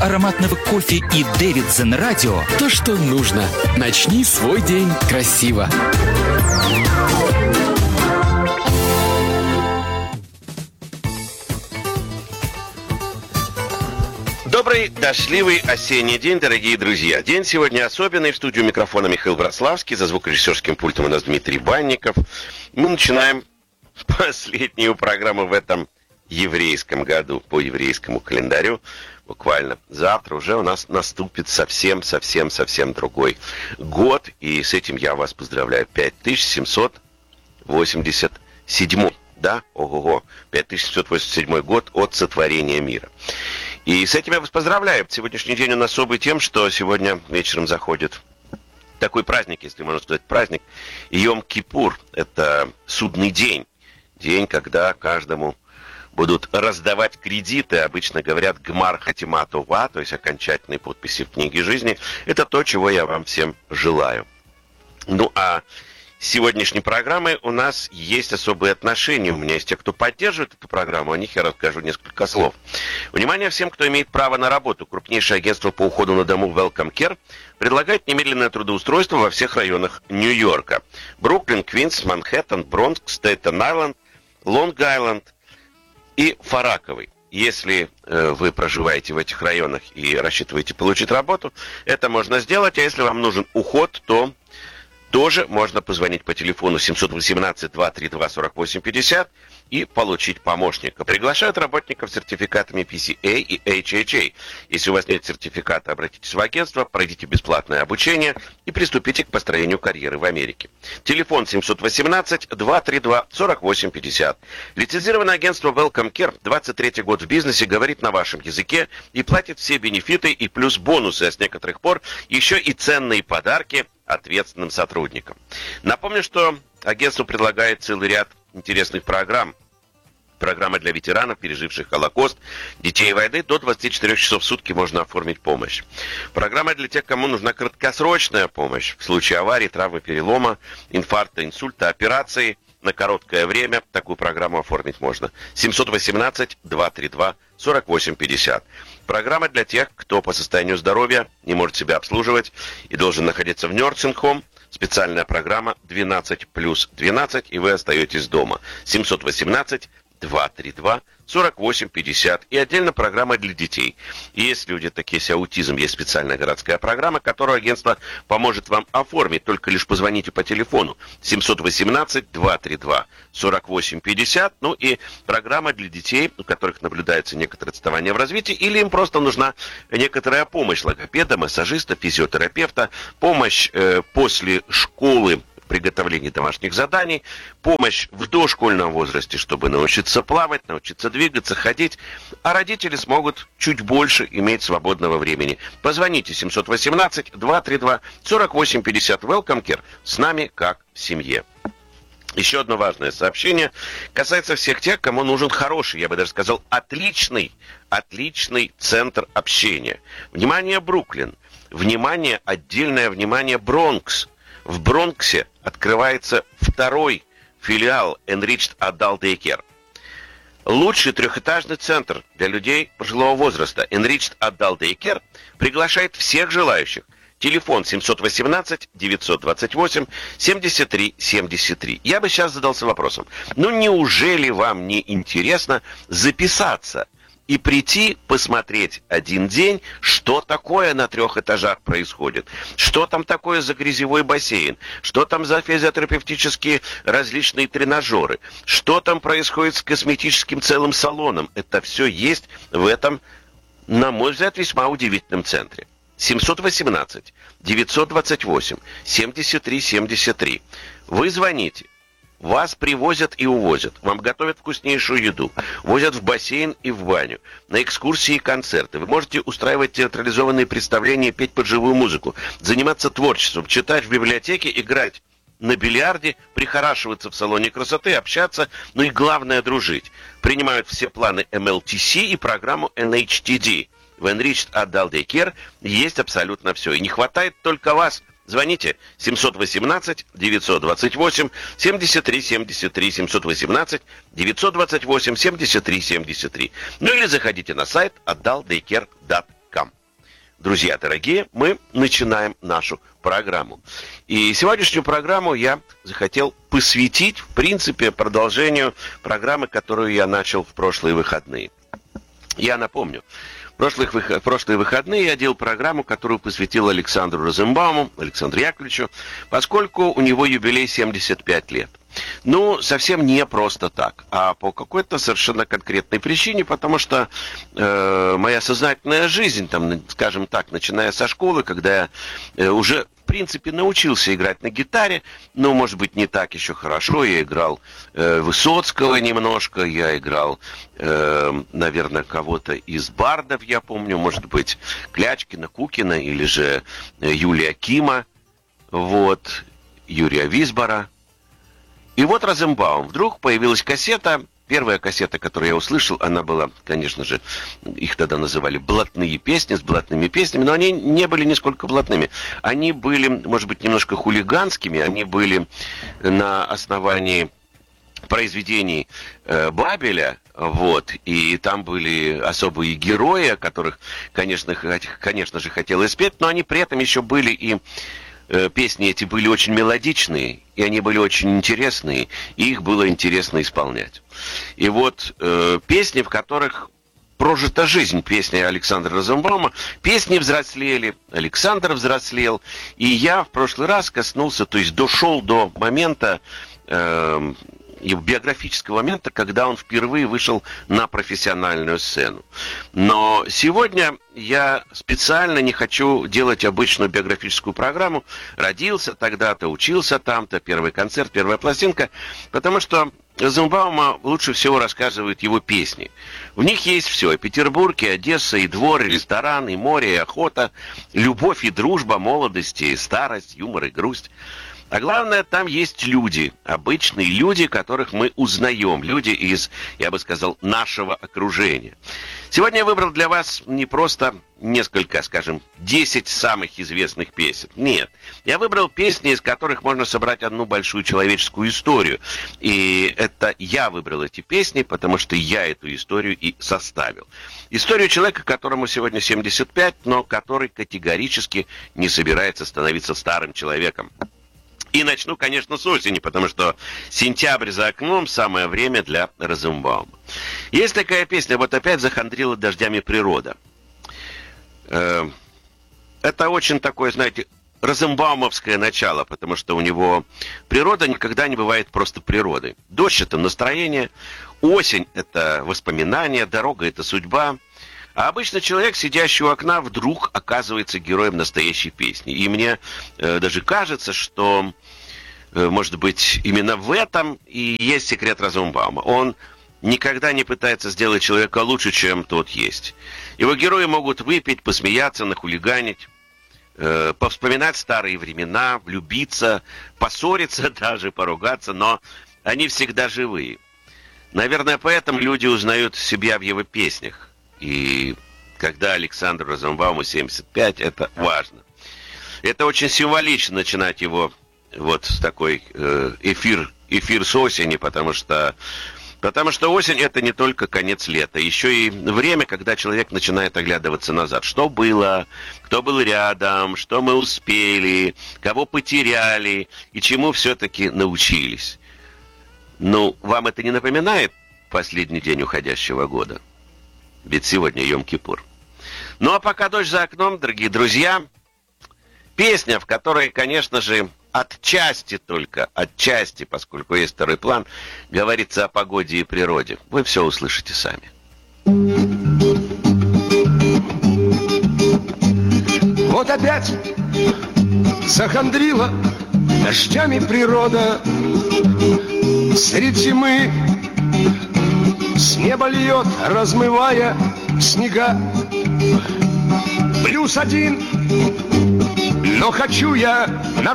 ароматного кофе и Davidson радио то, что нужно. Начни свой день красиво. Добрый, дождливый осенний день, дорогие друзья. День сегодня особенный. В студию микрофона Михаил Браславский. За звукорежиссерским пультом у нас Дмитрий Банников. Мы начинаем последнюю программу в этом еврейском году, по еврейскому календарю. Буквально завтра уже у нас наступит совсем другой год. И с этим я вас поздравляю. 5787. Да? Ого-го. 5787 год от сотворения мира. И с этим я вас поздравляю. Сегодняшний день он особый тем, что сегодня вечером заходит такой праздник, если можно сказать праздник, Йом-Кипур. Это судный день. День, когда каждому будут раздавать кредиты. Обычно говорят «Гмар хатима това», то есть окончательные подписи в книге жизни. Это то, чего я вам всем желаю. Ну, а с сегодняшней программой у нас есть особые отношения. У меня есть те, кто поддерживает эту программу, о них я расскажу несколько слов. Внимание всем, кто имеет право на работу. Крупнейшее агентство по уходу на дому Welcome Care предлагает немедленное трудоустройство во всех районах Нью-Йорка. Бруклин, Квинс, Манхэттен, Бронкс, Стейтен-Айленд, Лонг-Айленд и Фараковый. Если вы проживаете в этих районах и рассчитываете получить работу, это можно сделать. А если вам нужен уход, то тоже можно позвонить по телефону 718-232-4850 и получить помощника. Приглашают работников с сертификатами PCA и HHA. Если у вас нет сертификата, обратитесь в агентство, пройдите бесплатное обучение и приступите к построению карьеры в Америке. Телефон 718-232-4850. Лицензированное агентство Welcome Care, 23-й год в бизнесе, говорит на вашем языке и платит все бенефиты и плюс бонусы, а с некоторых пор еще и ценные подарки ответственным сотрудникам. Напомню, что агентство предлагает целый ряд интересных программ. Программа для ветеранов, переживших Холокост, детей войны. До 24 часов в сутки можно оформить помощь. Программа для тех, кому нужна краткосрочная помощь в случае аварии, травмы, перелома, инфаркта, инсульта, операции. На короткое время такую программу оформить можно. 718-232-4850. Программа для тех, кто по состоянию здоровья не может себя обслуживать и должен находиться в нёрсинг-хом. Специальная программа 12+12, и вы остаетесь дома. 718-232-4850. И отдельно программа для детей. И если у деток есть аутизм, есть специальная городская программа, которую агентство поможет вам оформить. Только лишь позвоните по телефону 718-232-4850. Ну и программа для детей, у которых наблюдается некоторое отставание в развитии, или им просто нужна некоторая помощь логопеда, массажиста, физиотерапевта, помощь после школы, приготовлении домашних заданий, помощь в дошкольном возрасте, чтобы научиться плавать, научиться двигаться, ходить, а родители смогут чуть больше иметь свободного времени. Позвоните 718-232-4850. Welcome Care. С нами как в семье. Еще одно важное сообщение касается всех тех, кому нужен хороший, я бы даже сказал, отличный центр общения. Внимание, Бруклин. Внимание, отдельное внимание, Бронкс. В Бронксе открывается второй филиал Enriched Adult Daycare. Лучший трехэтажный центр для людей пожилого возраста Enriched Adult Daycare приглашает всех желающих. Телефон 718-928-73-73. Я бы сейчас задался вопросом. Неужели вам не интересно записаться и прийти посмотреть один день, что такое на 3 этажах происходит, что там такое за грязевой бассейн, что там за физиотерапевтические различные тренажеры, что там происходит с косметическим целым салоном. Это все есть в этом, на мой взгляд, весьма удивительном центре. 718-928-73-73. Вы звоните. Вас привозят и увозят. Вам готовят вкуснейшую еду. Возят в бассейн и в баню. На экскурсии и концерты. Вы можете устраивать театрализованные представления, петь под живую музыку. Заниматься творчеством, читать в библиотеке, играть на бильярде, прихорашиваться в салоне красоты, общаться, и главное, дружить. Принимают все планы MLTC и программу NHTD. В Enriched Adult Daycare есть абсолютно все. И не хватает только вас. Звоните 718-928-73-73, 718-928-73-73. Или заходите на сайт adultdaycare.com. друзья дорогие, мы начинаем нашу программу. И сегодняшнюю программу я захотел посвятить, в принципе, продолжению программы, которую я начал в прошлые выходные. Я напомню, в прошлые выходные я делал программу, которую посвятил Александру Розенбауму, Александру Яковлевичу, поскольку у него юбилей 75 лет. Ну, совсем не просто так, а по какой-то совершенно конкретной причине, потому что моя сознательная жизнь, там, скажем так, начиная со школы, когда я уже, в принципе, научился играть на гитаре, но, может быть, не так еще хорошо, я играл Высоцкого немножко, я играл, наверное, кого-то из бардов, я помню, может быть, Клячкина, Кукина или же Юлия Кима, вот, Юрия Висбора. И вот Розенбаум. Вдруг появилась кассета. Первая кассета, которую я услышал, она была, конечно же, их тогда называли блатные песни, с блатными песнями, но они не были нисколько блатными. Они были, может быть, немножко хулиганскими, они были на основании произведений Бабеля, вот, и там были особые герои, о которых, конечно же, хотелось спеть, но они при этом еще были и песни эти были очень мелодичные, и они были очень интересные, и их было интересно исполнять. И вот песни, в которых прожита жизнь, песни Александра Розенбаума, песни взрослели, Александр взрослел, и я в прошлый раз коснулся, то есть дошел до момента, биографического момента, когда он впервые вышел на профессиональную сцену. Но сегодня я специально не хочу делать обычную биографическую программу. Родился тогда-то, учился там-то, первый концерт, первая пластинка, потому что Розенбаума лучше всего рассказывают его песни. В них есть все: и Петербург, и Одесса, и двор, и ресторан, и море, и охота, любовь и дружба, молодость и старость, юмор и грусть. А главное, там есть люди, обычные люди, которых мы узнаем, люди из, я бы сказал, нашего окружения. Сегодня я выбрал для вас не просто несколько, скажем, 10 самых известных песен. Нет, я выбрал песни, из которых можно собрать одну большую человеческую историю. И это я выбрал эти песни, потому что я эту историю и составил. Историю человека, которому сегодня 75, но который категорически не собирается становиться старым человеком. И начну, конечно, с осени, потому что сентябрь за окном, самое время для Розенбаума. Есть такая песня, вот опять захандрила дождями природа. Это очень такое, знаете, розенбаумовское начало, потому что у него природа никогда не бывает просто природой. Дождь — это настроение, осень — это воспоминания, дорога — это судьба. А обычно человек, сидящий у окна, вдруг оказывается героем настоящей песни. И мне даже кажется, что, может быть, именно в этом и есть секрет Розенбаума. Он никогда не пытается сделать человека лучше, чем тот есть. Его герои могут выпить, посмеяться, нахулиганить, повспоминать старые времена, влюбиться, поссориться даже, поругаться, но они всегда живые. Наверное, поэтому люди узнают себя в его песнях. И когда Александру Розенбауму 75, это важно. Это очень символично начинать его вот с такой эфир с осени, потому что осень — это не только конец лета, еще и время, когда человек начинает оглядываться назад. Что было, кто был рядом, что мы успели, кого потеряли и чему все-таки научились. Ну, вам это не напоминает последний день уходящего года? Ведь сегодня Йом-Кипур. Ну а пока дождь за окном, дорогие друзья, песня, в которой, конечно же, отчасти, поскольку есть второй план, говорится о погоде и природе. Вы все услышите сами. Вот опять захандрила дождями природа. Средь зимы с неба льет, размывая снега. +1, но хочу я на